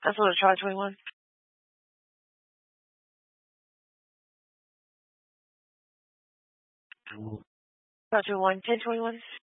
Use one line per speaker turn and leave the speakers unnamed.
That's what a try 21. Try 21, 1021.